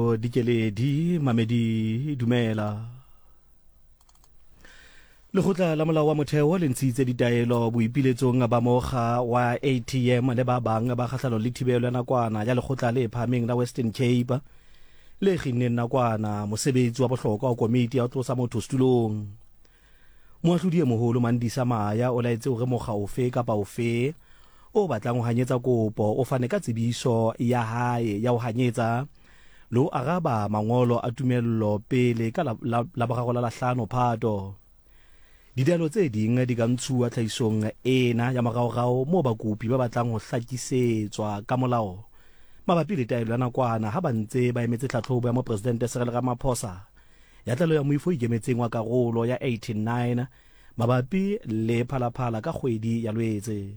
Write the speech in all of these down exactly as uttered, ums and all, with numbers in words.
Dikeledi mamedi dumela Lekgotla la molao wa motheo le ntshitse ditaelo boipiletsong ba moga wa A T M le ba bang ba kgahlano le thibelo ya nakwana ya lekgotla le phahameng la Western Cape le kginneng nakwana mosebetsi wa bohlokwa wa komiti ya ho tlosa motho setulong. Moahlodi e moholo Mandisa Maya o laetse hore mokga ofe kapa ofe o batlang ho hanyetsa kopo o fane ka tsebiso ya hae ya ho hanyetsa lo araba mangolo a tumello pele ka la boraro la hlano Phato. Ditaelo tse ding di ka ntshuwa tlhahisong ena ya moraorao moo bakopi ba batlang ho hlakisetswa ka molao mabapi le taelo ya nakwana ha ba ntse ba emetse tlhatlhobo ya mopresidente Cyril Ramaphosa ya tlalo ya moifo ikemetseng wa karolo ya eighty-nine mabapi le phalaphala ka kgwedi ya Lwetse.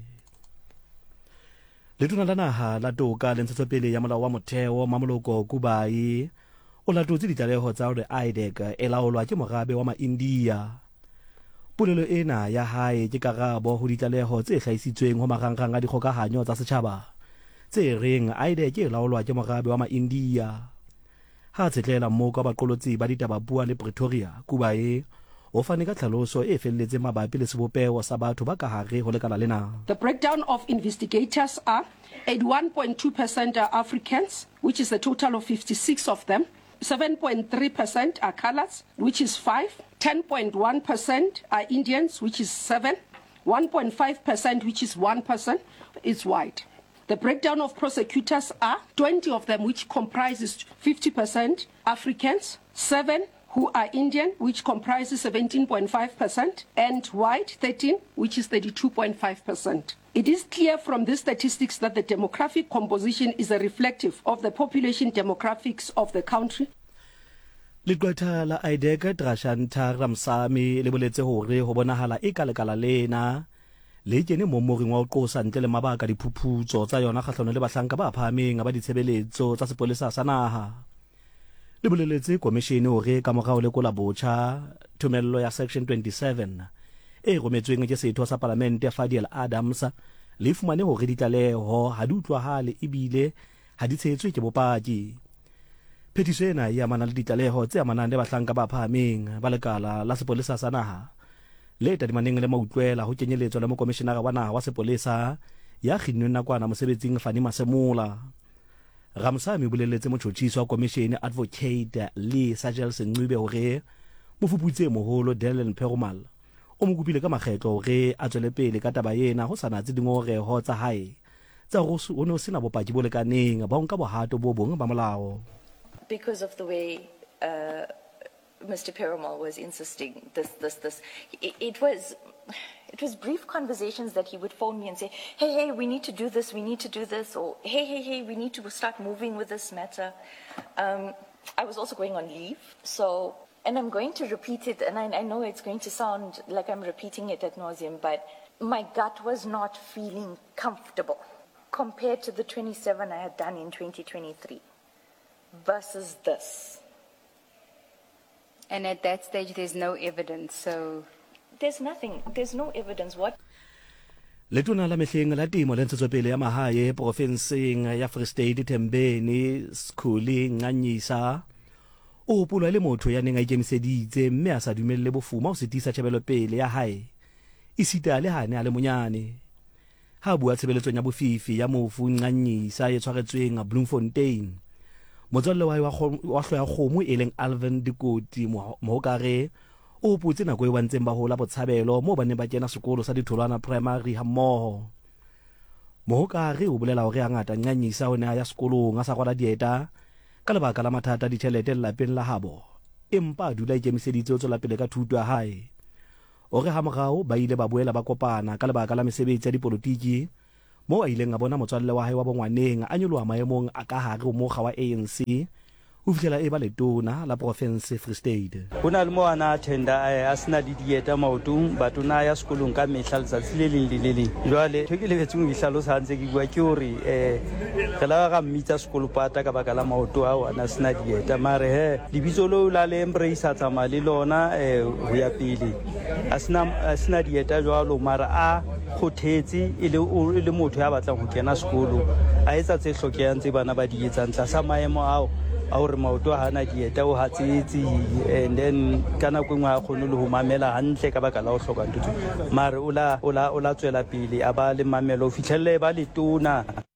Letona la naha la toka le ntshetsopele ya molao wa motheo Mamoloko Kubai o latotse ditlaleho tsa hore I D E C e laolwa ke morabe wa ma-India. Polelo ena ya hae ke karabo ho ditlaleho tse hlahisitsweng ho marangrang a dikgokahanyo tsa setjhaba tse reng I D E C e laolwa ke morabe wa ma-India. Ha tsetlela mmoko ba qolotsi ba ditaba bua le Pretoria, Kubai o fane ka tlhaloso e felletseng mabapi le sebopeo sa batho ba ka hare ho lekala lena. The breakdown of investigators are eighty-one point two percent are Africans, which is a total of fifty-six of them. seven point three percent are colors, which is five. ten point one percent are Indians, which is seven. one point five percent, which is one percent, is white. The breakdown of prosecutors are twenty of them, which comprises fifty percent Africans, seven who are Indian, which comprises seventeen point five percent, and white, thirteen, which is thirty-two point five percent. It is clear from these statistics that the demographic composition is a reflective of the population demographics of the country. Leqwetha la I D E C Drashantha Ramsamy le boletse hore ho bonahala e ka lekala lena le kene mo moring wa ho qosa ntle le mabaka diphuputso tsa yona kgahlano le bahlanka ba phahameng ba ditshebeletso tsa sepolesa sa naha. Le boleletse komishene hore ka morao le kola botjha thumello ya section twenty-seven e rometsweng ke setho sa parlamente Fadiel Adams le fumane hore ditlaleho ha di utlwahale ebile ha di tshetswe ke bopaki. Phetiso ena e amana le ditlaleho tse amanang le bahlanka ba phahameng ba lekala la sepolesa sa naha le tadimaneng le mautlwela ho kenyeletswa le mokomishenara wa naha wa sepolesa ya kginnweng nakwana mosebetsing Fani Masemola. Ramsamy boleletse motjhotjhiso wa komishene Advocate Lee Sajel Sengcibe hore mofuputse moholo Dylan Perumal o mo kopile ka makgetlo hore a tswele pele ka taba yena ho sanatse dingoreho tsa hae tsa ho no sena bopaki bo lekaneng ba nka bohato bo bong ba molao. Because of the way uh, Mister Perumal was insisting this, this, this, it, it was, it was brief conversations that he would phone me and say, hey, hey, we need to do this, we need to do this, or hey, hey, hey, we need to start moving with this matter. Um, I was also going on leave, so, and I'm going to repeat it, and I, I know it's going to sound like I'm repeating it ad nauseum, but my gut was not feeling comfortable compared to the twenty-seven I had done in twenty twenty-three. Versus this. And at that stage, there's no evidence, so... There's nothing, there's no evidence. What? Letona la mehleng la temo le ntshetsopele ya mahae profenseng ya Free State Thembeni Skuli Nganyisa o pulwa le motho ya neng a ikemiseditse mme a sa dumelle bofuma o setisa tshebelopele ya hae isita le hane a le monyane ha bua tshebeletsong ya bofifi ya mofu Nganyisa e tshwaretsweng a Bloemfontein. Motswalle wa wa hloya kgomo e leng Alvin Dikoti Mohokare o putse nako e wantseng ba hola botshabelo mo ba ne ba kena sekolo sa ditholwana primary ha mmoho. Mohokare o bolela hore hangata Nganyisa o ne a ya sekolong a sa kwala dieta ka lebaka la mathata ditjhelete lapeng la habo empa a dula ikemiseditse ho tswela pele ka thuto ya hae. Ore ha morao ba ile ba boela ba kopana ka lebaka la mesebetsi ya dipolotiki mo a ileng a bona motswalle wa hae wa bongwaneng a nyoloha maemong a ka hare mo kga wa A N C o fihlela e ba letona la province Free State. Hona le mo ana tenda a sena di dieta maotong batona ya sekolong ka mehla letsatsi le leng le le leng jwale ke le betseng di hlalosa ntse ke bua ke hore eh re la ga mmitsa sekolo pata ka baka la maoto a ana sena dieta mare he lebitso lo la le embrace tsa ma le lona eh ho ya pele a sena a sena dieta jwalo mara a khothetsi ile le motho ya batlang ho kena sekolo a etsa tse hlokehang tse bana ba di etsang tla sa maemo ao a gore maoto a gana dieta o hatsetse, and then ka nako engwe a kgone le go mamela hantle ka baka la go tlhoka ntho mare o la tswela pele a ba le mamelo o fitlhelele ba le tona.